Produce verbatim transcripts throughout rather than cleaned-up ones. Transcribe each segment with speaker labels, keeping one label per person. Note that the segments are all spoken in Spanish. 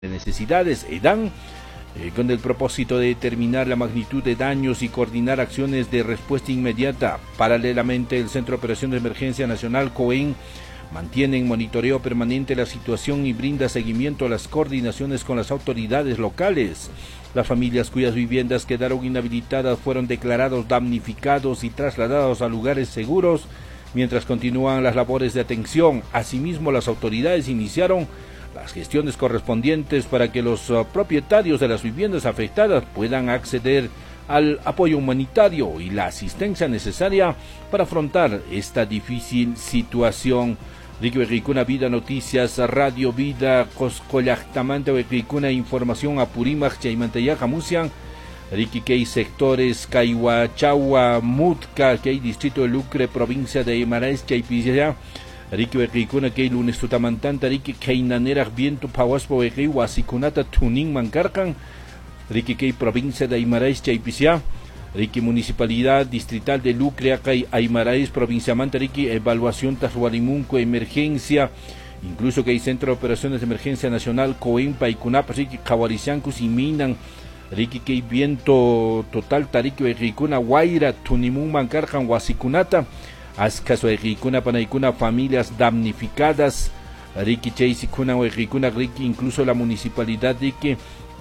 Speaker 1: de necesidades, EDAN, eh, con el propósito de determinar la magnitud de daños y coordinar acciones de respuesta inmediata. Paralelamente, el Centro de Operación de Emergencia Nacional, COEN, mantiene en monitoreo permanente la situación y brinda seguimiento a las coordinaciones con las autoridades locales. Las familias cuyas viviendas quedaron inhabilitadas fueron declarados damnificados y trasladados a lugares seguros, mientras continúan las labores de atención. Asimismo, las autoridades iniciaron las gestiones correspondientes para que los uh, propietarios de las viviendas afectadas puedan acceder al apoyo humanitario y la asistencia necesaria para afrontar esta difícil situación. Riquibecuna Vida Noticias, Radio Vida, Coscollactamante, Becuna Información, Apurimach, Chaimantaya, Jamusian, Riquiquei Sectores, Caihuachagua, Mutka, Kei Distrito de Lucre, Provincia de Aymaraes, Chaipizia, Riquibecuna, Kei Lunes Tutamantanta, Riqui Keinanera, Viento, Pauaspo, Bequei, Huasicunata, Tunin, Mancarcan, Riquiquei Provincia de Aymaraes, Chaipizia, Riqui Municipalidad Distrital de Lucre, Acay, Aymaraes, Provincia Manta, Riqui Evaluación Tahuarimunco, Emergencia, incluso que hay Centro de Operaciones de Emergencia Nacional, COEN, Paicunap, Riqui Cahuariciancus y Minan, Riqui que viento total, Tariqui, Ejicuna, Guaira, Tunimun, Mancarjan, Huasicunata, Ascaso, Ejicuna, Panaicuna, familias damnificadas, Riqui Cheisicuna, Ejicuna, Riqui, incluso la Municipalidad Riqui,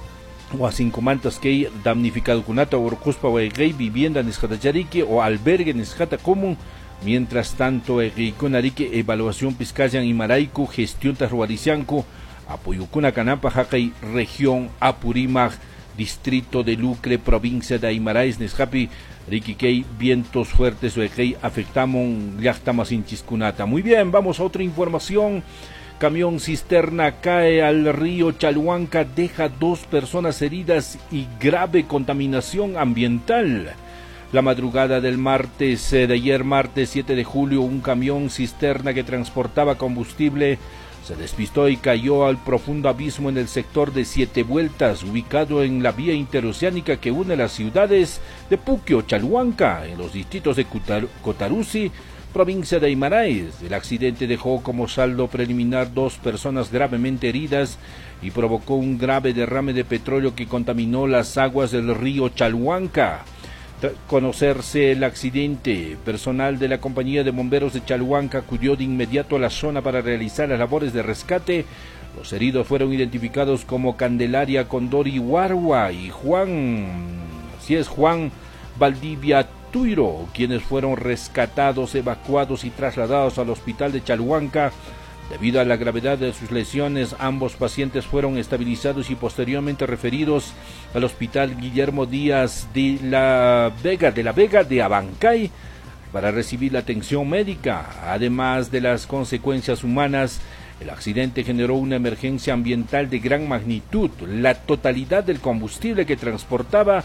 Speaker 1: o a cinco mantas que damnificado cunata o orcuspa o egay vivienda nescatacharique o albergue nescata común. Mientras tanto, egay kunarique evaluación piscayan y maraico gestión tasruaricianco apoyo kuna canapa jacay región Apurímac distrito de Lucre provincia de Aymaraes nescapi riquiquey vientos fuertes o egay afectamon yactamas inchiscunata. Muy bien, vamos a otra información. Camión cisterna cae al río Chalhuanca, deja dos personas heridas y grave contaminación ambiental. La madrugada del martes, eh, de ayer martes siete de julio, un camión cisterna que transportaba combustible se despistó y cayó al profundo abismo en el sector de Siete Vueltas, ubicado en la vía interoceánica que une las ciudades de Puquio, Chalhuanca, en los distritos de Cotar Cotarusi, provincia de Aymaraes. El accidente dejó como saldo preliminar dos personas gravemente heridas y provocó un grave derrame de petróleo que contaminó las aguas del río Chalhuanca. Tras conocerse el accidente, personal de la compañía de bomberos de Chalhuanca acudió de inmediato a la zona para realizar las labores de rescate. Los heridos fueron identificados como Candelaria Condori Warwa y Juan, así es, Juan Valdivia Tuiro, quienes fueron rescatados, evacuados y trasladados al hospital de Chalhuanca. Debido a la gravedad de sus lesiones, ambos pacientes fueron estabilizados y posteriormente referidos al hospital Guillermo Díaz de la Vega de la Vega de Abancay para recibir la atención médica. Además de las consecuencias humanas, el accidente generó una emergencia ambiental de gran magnitud. La totalidad del combustible que transportaba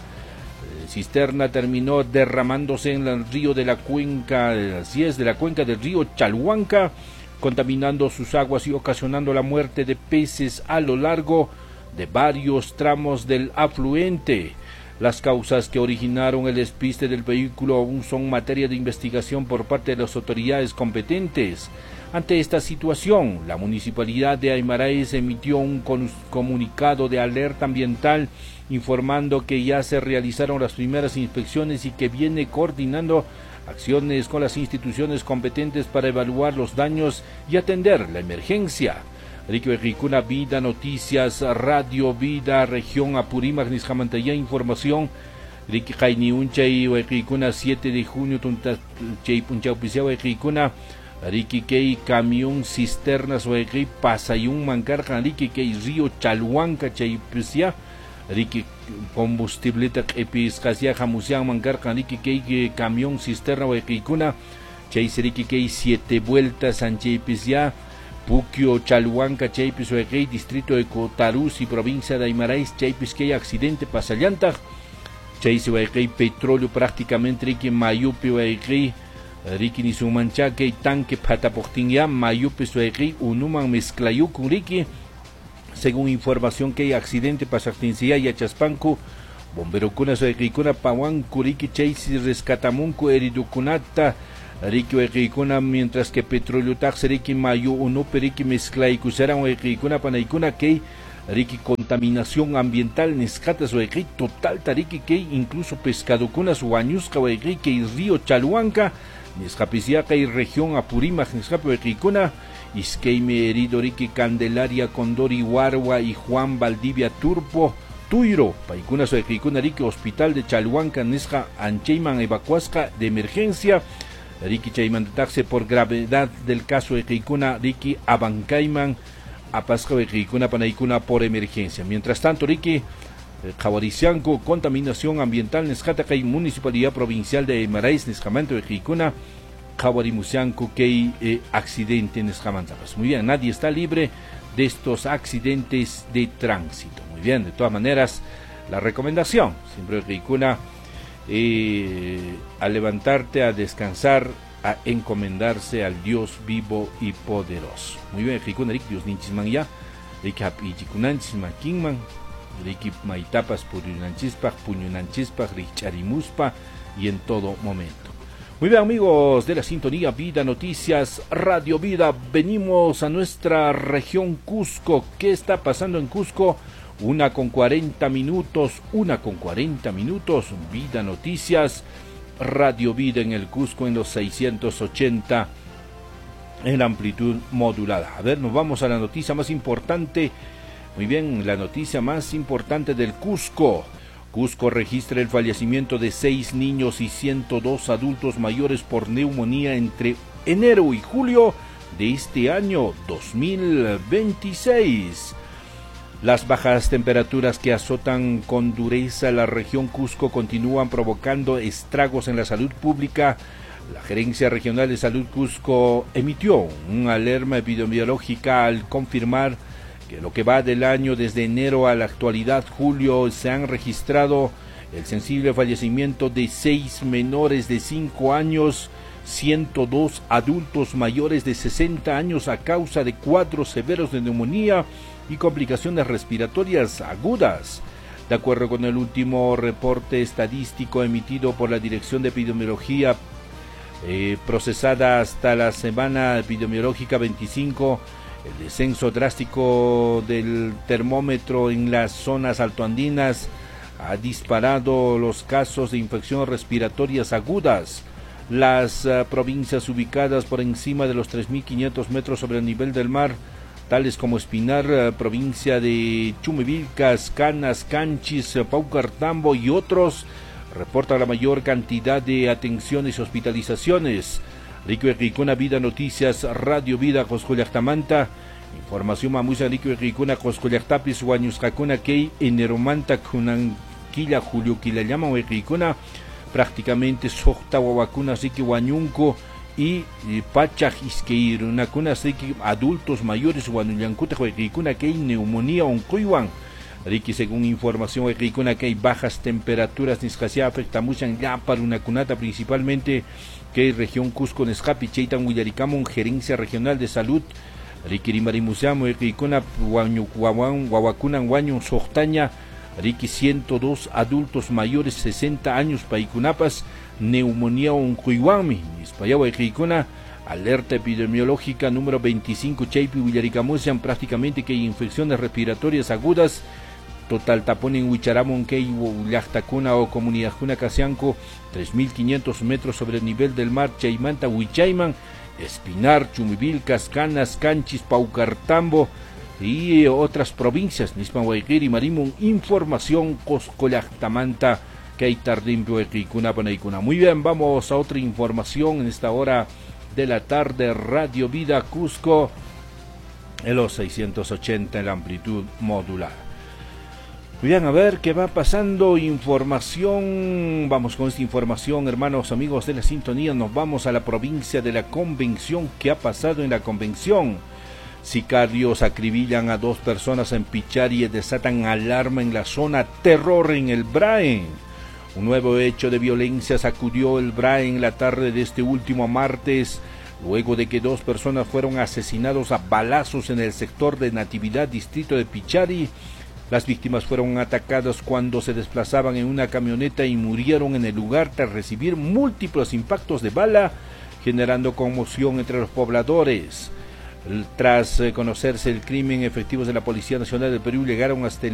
Speaker 1: cisterna terminó derramándose en el río de la cuenca, así es, de la cuenca del río Chalhuanca, contaminando sus aguas y ocasionando la muerte de peces a lo largo de varios tramos del afluente. Las causas que originaron el despiste del vehículo aún son materia de investigación por parte de las autoridades competentes. Ante esta situación, la Municipalidad de Aymaraes emitió un comunicado de alerta ambiental informando que ya se realizaron las primeras inspecciones y que viene coordinando acciones con las instituciones competentes para evaluar los daños y atender la emergencia. Riquibecuna Vida Noticias, Radio Vida, Región Apurímac, Nisjamantaya, Información. Riquijainiunchay, Riquibecuna siete de junio, Tuntachay, Punchaupisea, Riquibecuna. Riquiquey camión cisternas, Riqui Pasayun Mancarjan, Riquiquey río Chalhuanca, Chaypisia. Riqui combustible episcasia jamusian Mancarjan, Riquiquey camión cisterna, Riquibecuna. Chayseriquiquey siete vueltas, Sanchaypisia. Puquio, Chalhuanca, Chaypis, Riqui distrito de Cotarusi, provincia de Aymaraes, Chaypisquey accidente pasallanta. Chays, Riqui petróleo prácticamente, Riqui Mayupi, Riqui Riqui ni su manchaque y tanque pataportinya mayupe suegri unuman mezclayuku Riqui. Según información que hay accidente pasartincia y achaspanco bombero kuna suegri kuna pawan Riqui Chaysi rescatamunku eridukunata Riqui Riqui mientras que petróleo tax Riqui mayu unupe Riqui mezclaykusera Riqui kuna panaikuna que Riki contaminación ambiental nescatas oegri total tariki que incluso pescado kunas wañusca oegri que río Chaluanca nescapisiaca y región Apurímac nescape oegricuna isqueime herido riki Candelaria Condori Huarua y Juan Valdivia Turpo Tuiro paikunas oegricuna riki hospital de Chaluanca nesca ancheiman evacuasca de emergencia riki chaimantaxe por gravedad del caso oegricuna riki abancaiman Apasca Oegricuna Panaicuna por emergencia. Mientras tanto, Ricky Jawaricianco, contaminación ambiental, Nescatacay, Municipalidad Provincial de Marais, Nescamanto Oegricuna, Jawarimucianco, que eh, accidente en Nescamantapas. Muy bien, nadie está libre de estos accidentes de tránsito. Muy bien, de todas maneras, la recomendación, siempre Oegricuna, eh, a levantarte, a descansar, a encomendarse al Dios vivo y poderoso. Muy bien, Jikunarik, Dios ninchisman ya, Riki hapichikunanchis kinman, Riki maitapas purinanchispa, puñunanchispa, richarimuspa y en todo momento. Muy bien, amigos de la sintonía Vida Noticias, Radio Vida, venimos a nuestra región Cusco. ¿Qué está pasando en Cusco? Una con cuarenta minutos, una con cuarenta minutos, Vida Noticias, Radio Vida en el Cusco en los seiscientos ochenta en amplitud modulada. A ver, nos vamos a la noticia más importante. Muy bien, la noticia más importante del Cusco. Cusco registra el fallecimiento de seis niños y ciento dos adultos mayores por neumonía entre enero y julio de este año dos mil veintiséis. Las bajas temperaturas que azotan con dureza la región Cusco continúan provocando estragos en la salud pública. La Gerencia Regional de Salud Cusco emitió una alerta epidemiológica al confirmar que lo que va del año desde enero a la actualidad, julio, se han registrado el sensible fallecimiento de seis menores de cinco años, ciento dos adultos mayores de sesenta años a causa de cuadros severos de neumonía y complicaciones respiratorias agudas. De acuerdo con el último reporte estadístico emitido por la Dirección de Epidemiología, eh, procesada hasta la semana epidemiológica veinticinco, el descenso drástico del termómetro en las zonas altoandinas ha disparado los casos de infecciones respiratorias agudas. Las uh, provincias ubicadas por encima de los tres mil quinientos metros sobre el nivel del mar, tales como Espinar, uh, provincia de Chumivilcas, Canas, Canchis, uh, Paucartambo y otros, reportan la mayor cantidad de atenciones y hospitalizaciones. Rico Ericuna, Vida Noticias, Radio Vida, Coscollactamanta, información mamusa Rico Ericuna, Coscollactapis, Guanyuscacuna, Kei, Eneromanta, Kunanquilla, Julio Quilayama, Ericuna, prácticamente Sojta, Wawacuna, Siki, Guanyunco y Pachaj, Iskeir, una cuna, Siki, adultos mayores, Guanullancuta, Ericuna, Kei, neumonía, Oncoiwan. Ricky, según información Ericuna, que hay bajas temperaturas, Niscasia afecta mucho ya para una cunata principalmente que región Cusco, Nescapi, Cheitan, Huillaricamon, Gerencia Regional de Salud, Ricky Marimuseamo, Ericuna, Guawacunan, Guaño, Sojtaña, Ricky ciento dos adultos mayores, sesenta años, Paicunapas, neumonía oncuiwami, Nispayagua, Ericuna, alerta epidemiológica número veinticinco, Cheipi, Huillaricamusian, prácticamente que hay infecciones respiratorias agudas. Total tapón en Huicharamon, Kei, Llactacuna o Comunidad Juna Casianco, tres mil quinientos metros sobre el nivel del mar, Chaimanta, Huichaiman, Espinar, Chumivilcas, Canas, Canchis, Paucartambo y otras provincias, Nismahuayquiri, Marimón, información, Coscollactamanta, Kei, Tardimpio, Equicuna, Panaicuna. Muy bien, vamos a otra información en esta hora de la tarde, Radio Vida Cusco, en los seiscientos ochenta en la amplitud modular. Muy bien, a ver qué va pasando, información, vamos con esta información, hermanos, amigos de la sintonía, nos vamos a la provincia de la Convención. ¿Qué ha pasado en la Convención? Sicarios acribillan a dos personas en Pichari y desatan alarma en la zona, terror en el Braen. Un nuevo hecho de violencia sacudió el Braen la tarde de este último martes, luego de que dos personas fueron asesinados a balazos en el sector de Natividad, distrito de Pichari. Las víctimas fueron atacadas cuando se desplazaban en una camioneta y murieron en el lugar tras recibir múltiples impactos de bala, generando conmoción entre los pobladores. Tras eh, conocerse el crimen, efectivos de la Policía Nacional del Perú llegaron hasta el